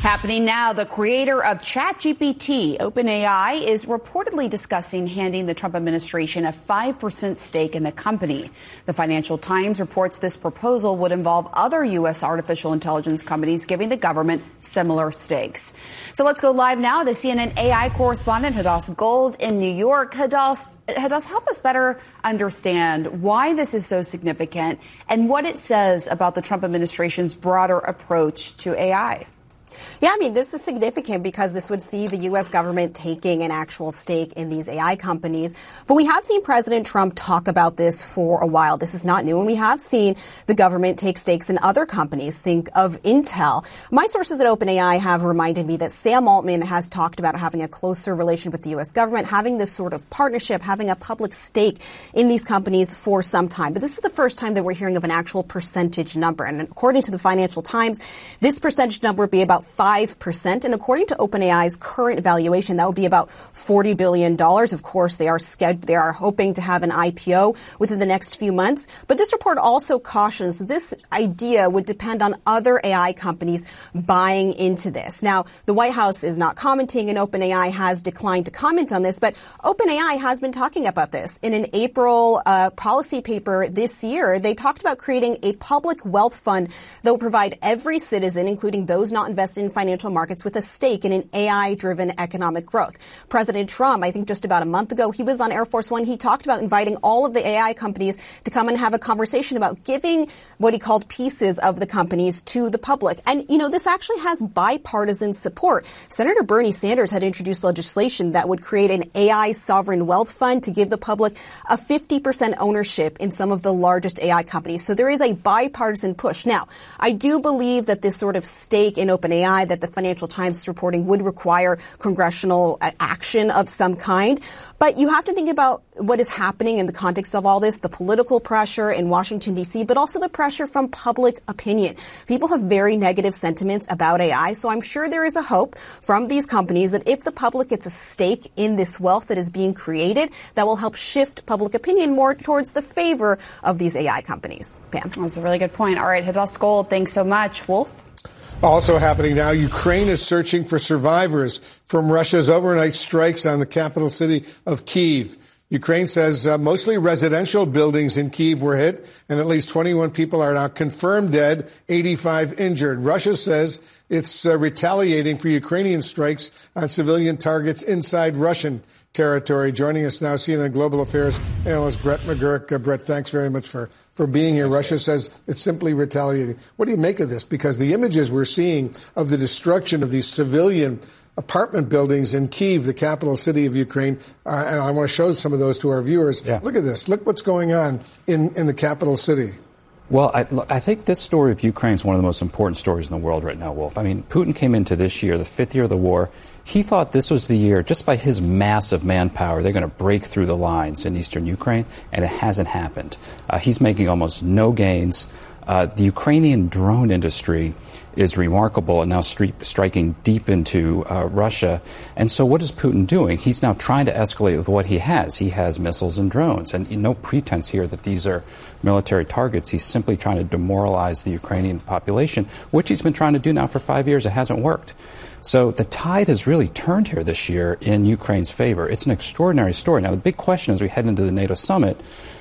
Happening now, the creator of ChatGPT, OpenAI, is reportedly discussing handing the Trump administration a 5% stake in the company. The Financial Times reports this proposal would involve other U.S. artificial intelligence companies giving the government similar stakes. So let's go live now to CNN AI correspondent Hadas Gold in New York. Hadas, help us better understand why this is so significant and what it says about the Trump administration's broader approach to AI. Yeah, I mean, this is significant because this would see the U.S. government taking an actual stake in these AI companies. But we have seen President Trump talk about this for a while. This is not new. And we have seen the government take stakes in other companies. Think of Intel. My sources at OpenAI have reminded me that Sam Altman has talked about having a closer relation with the U.S. government, having this sort of partnership, having a public stake in these companies for some time. But this is the first time that we're hearing of an actual percentage number. And according to the Financial Times, this percentage number would be about 5%. And according to OpenAI's current valuation, that would be about $40 billion. Of course, they are hoping to have an IPO within the next few months. But this report also cautions this idea would depend on other AI companies buying into this. Now, the White House is not commenting, and OpenAI has declined to comment on this. But OpenAI has been talking about this. In an April policy paper this year, they talked about creating a public wealth fund that will provide every citizen, including those not invested in financial markets, with a stake in an AI-driven economic growth. President Trump, I think just about a month ago, he was on Air Force One. He talked about inviting all of the AI companies to come and have a conversation about giving what he called pieces of the companies to the public. And, you know, this actually has bipartisan support. Senator Bernie Sanders had introduced legislation that would create an AI sovereign wealth fund to give the public a 50% ownership in some of the largest AI companies. So there is a bipartisan push. Now, I do believe that this sort of stake in OpenAI that the Financial Times is reporting would require congressional action of some kind. But you have to think about what is happening in the context of all this, the political pressure in Washington, D.C., but also the pressure from public opinion. People have very negative sentiments about AI, so I'm sure there is a hope from these companies that if the public gets a stake in this wealth that is being created, that will help shift public opinion more towards the favor of these AI companies. Pam. That's a really good point. All right, Hadas Gold, thanks so much. Wolf? Also happening now, Ukraine is searching for survivors from Russia's overnight strikes on the capital city of Kyiv. Ukraine says mostly residential buildings in Kyiv were hit, and at least 21 people are now confirmed dead, 85 injured. Russia says it's retaliating for Ukrainian strikes on civilian targets inside Russian territory. Joining us now, CNN Global Affairs analyst Brett McGurk. Brett, thanks very much for being here. Russia says it's simply retaliating. What do you make of this? Because the images we're seeing of the destruction of these civilian apartment buildings in Kyiv, the capital city of Ukraine, and I want to show some of those to our viewers. Yeah. Look at this. Look what's going on in the capital city. Well, I think this story of Ukraine is one of the most important stories in the world right now, Wolf. I mean, Putin came into this year, the 5th year of the war. He thought this was the year, just by his massive manpower, they're going to break through the lines in eastern Ukraine, and it hasn't happened. He's making almost no gains. The Ukrainian drone industry is remarkable and now striking deep into Russia. And so what is Putin doing? He's now trying to escalate with what he has. He has missiles and drones, and no pretense here that these are military targets. He's simply trying to demoralize the Ukrainian population, which he's been trying to do now for 5 years. It hasn't worked. So the tide has really turned here this year in Ukraine's favor. It's an extraordinary story. Now, the big question as we head into the NATO summit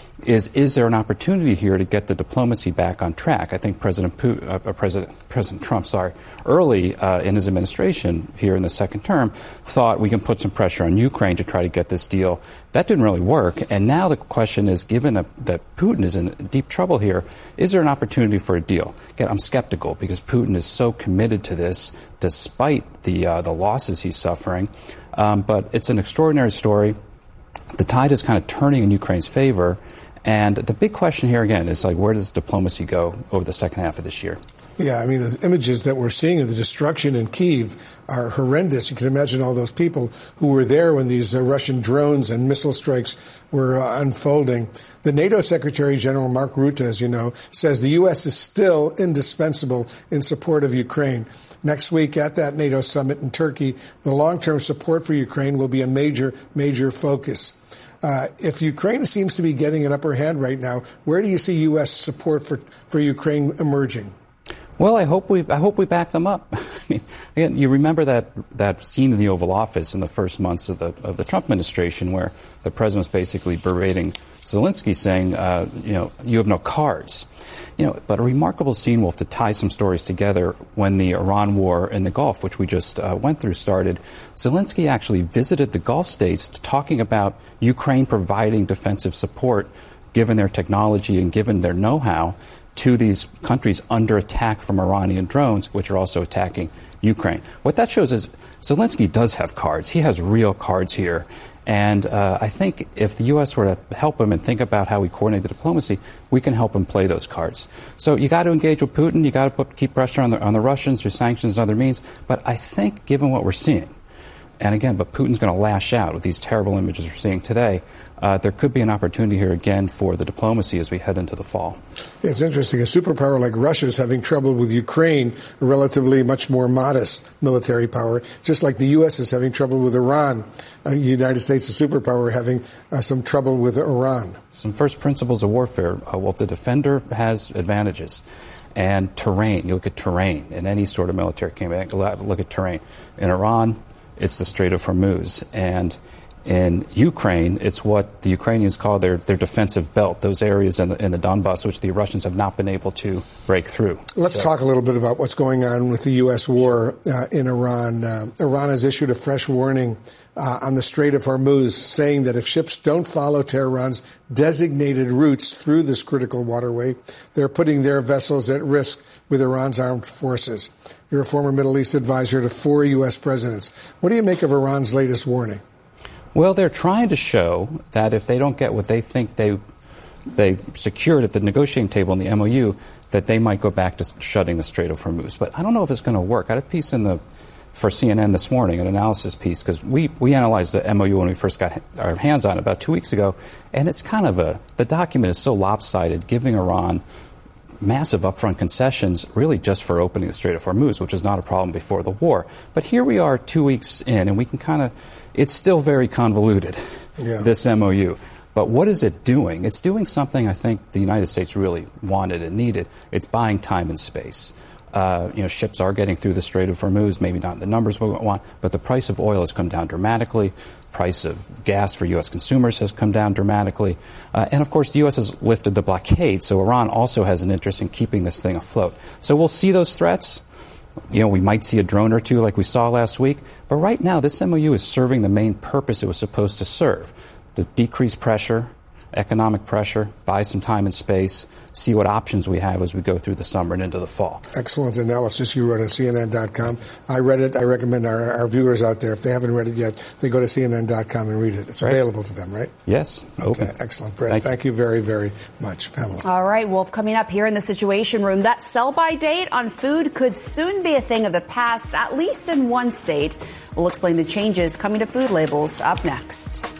is there an opportunity here to get the diplomacy back on track? I think President Trump, early in his administration here in the second term, thought we can put some pressure on Ukraine to try to get this deal. That didn't really work. And now the question is, given that Putin is in deep trouble here, is there an opportunity for a deal? Again, I'm skeptical because Putin is so committed to this despite the losses he's suffering. But it's an extraordinary story. The tide is kind of turning in Ukraine's favor. And the big question here, again, is like, where does diplomacy go over the second half of this year? Yeah, I mean, the images that we're seeing of the destruction in Kyiv are horrendous. You can imagine all those people who were there when these Russian drones and missile strikes were unfolding. The NATO Secretary General Mark Rutte, as you know, says the U.S. is still indispensable in support of Ukraine. Next week at that NATO summit in Turkey, the long-term support for Ukraine will be a major focus. If Ukraine seems to be getting an upper hand right now, where do you see U.S. support for Ukraine emerging? Well, I hope we back them up. I mean, Again, you remember that scene in the Oval Office in the first months of the Trump administration where the president was basically berating Zelensky, saying, you have no cards. But a remarkable scene, Wolf, to tie some stories together. When the Iran war in the Gulf, which we just went through, started, Zelensky actually visited the Gulf states talking about Ukraine providing defensive support, given their technology and given their know-how, to these countries under attack from Iranian drones, which are also attacking Ukraine. What that shows is Zelensky does have cards. He has real cards here. And I think if the U.S. were to help him and think about how we coordinate the diplomacy, we can help him play those cards. So you got to engage with Putin. You got to keep pressure on the Russians through sanctions and other means. But I think, given what we're seeing, and again, but Putin's going to lash out with these terrible images we're seeing today, there could be an opportunity here again for the diplomacy as we head into the fall. It's interesting. A superpower like Russia is having trouble with Ukraine, a relatively much more modest military power, just like the U.S. is having trouble with Iran. The United States, a superpower, having some trouble with Iran. Some first principles of warfare. Well, the defender has advantages. And terrain. You look at terrain in any sort of military campaign. Look at terrain. In Iran, it's the Strait of Hormuz. And in Ukraine, it's what the Ukrainians call their defensive belt, those areas in the Donbass, which the Russians have not been able to break through. Let's talk a little bit about what's going on with the U.S. war in Iran. Iran has issued a fresh warning on the Strait of Hormuz, saying that if ships don't follow Tehran's designated routes through this critical waterway, they're putting their vessels at risk with Iran's armed forces. You're a former Middle East advisor to 4 U.S. presidents. What do you make of Iran's latest warning? Well, they're trying to show that if they don't get what they think they secured at the negotiating table in the MOU, that they might go back to shutting the Strait of Hormuz. But I don't know if it's going to work. I had a piece for CNN this morning, an analysis piece, because we analyzed the MOU when we first got our hands on it about 2 weeks ago, and it's kind of the document is so lopsided, giving Iran massive upfront concessions really just for opening the Strait of Hormuz, which was not a problem before the war. But here we are 2 weeks in, and we can it's still very convoluted, this MOU. But what is it doing? It's doing something I think the United States really wanted and needed. It's buying time and space. Ships are getting through the Strait of Hormuz, maybe not in the numbers we want, but the price of oil has come down dramatically. Price of gas for U.S. consumers has come down dramatically. And, of course, the U.S. has lifted the blockade, so Iran also has an interest in keeping this thing afloat. So we'll see those threats. We might see a drone or two like we saw last week. But right now, this MOU is serving the main purpose it was supposed to serve, to decrease pressure, economic pressure, buy some time and space, see what options we have as we go through the summer and into the fall. Excellent analysis you wrote on CNN.com. I read it. I recommend our viewers out there, if they haven't read it yet, they go to CNN.com and read it. It's available to them, right? Yes. Okay, excellent. Brett, thank you very, very much. Pamela. All right, well, coming up here in the Situation Room, that sell-by date on food could soon be a thing of the past, at least in one state. We'll explain the changes coming to food labels up next.